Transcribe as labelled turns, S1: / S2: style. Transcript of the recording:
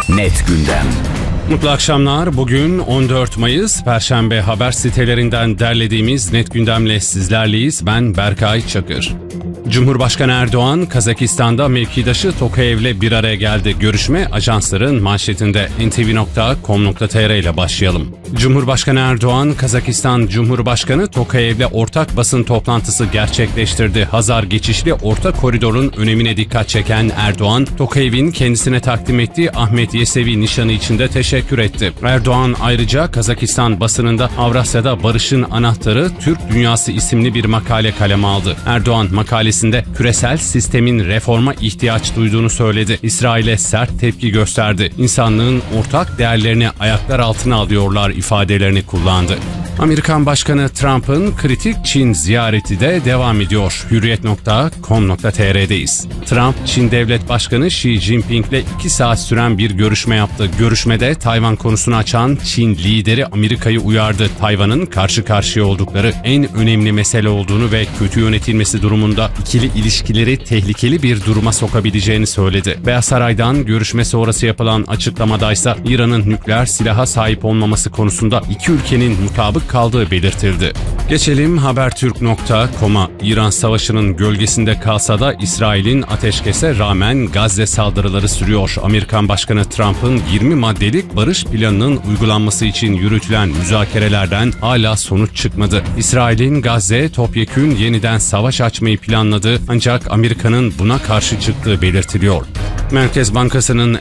S1: Net Gündem.
S2: Mutlu akşamlar. Bugün 14 Mayıs Perşembe, haber sitelerinden derlediğimiz Net Gündem'le sizlerleyiz. Ben Berkay Çakır. Cumhurbaşkanı Erdoğan, Kazakistan'da mevkidaşı Tokayev'le bir araya geldi. Görüşme ajansların manşetinde. ntv.com.tr ile başlayalım. Cumhurbaşkanı Erdoğan, Kazakistan Cumhurbaşkanı Tokayev'le ortak basın toplantısı gerçekleştirdi. Hazar geçişli orta koridorun önemine dikkat çeken Erdoğan, Tokayev'in kendisine takdim ettiği Ahmet Yesevi nişanı için de teşekkür etti. Erdoğan ayrıca Kazakistan basınında Avrasya'da Barış'ın Anahtarı Türk Dünyası isimli bir makale kaleme aldı. Erdoğan makalesinde küresel sistemin reforma ihtiyaç duyduğunu söyledi. İsrail'e sert tepki gösterdi. İnsanlığın ortak değerlerini ayaklar altına alıyorlar ifadelerini kullandı. Amerikan Başkanı Trump'ın kritik Çin ziyareti de devam ediyor. Hürriyet.com.tr'deyiz. Trump, Çin Devlet Başkanı Xi Jinping'le 2 saat süren bir görüşme yaptı. Görüşmede Tayvan konusunu açan Çin lideri Amerika'yı uyardı. Tayvan'ın karşı karşıya oldukları en önemli mesele olduğunu ve kötü yönetilmesi durumunda ikili ilişkileri tehlikeli bir duruma sokabileceğini söyledi. Beyaz Saray'dan görüşme sonrası yapılan açıklamadaysa İran'ın nükleer silaha sahip olmaması konusunda iki ülkenin mutabık kaldığı belirtildi. Geçelim Habertürk.com'a. İran savaşının gölgesinde kalsa da İsrail'in ateşkese rağmen Gazze saldırıları sürüyor. Amerikan Başkanı Trump'ın 20 maddelik barış planının uygulanması için yürütülen müzakerelerden hala sonuç çıkmadı. İsrail'in Gazze topyekün yeniden savaş açmayı planladı, ancak Amerika'nın buna karşı çıktığı belirtiliyor. Merkez Bankası'nın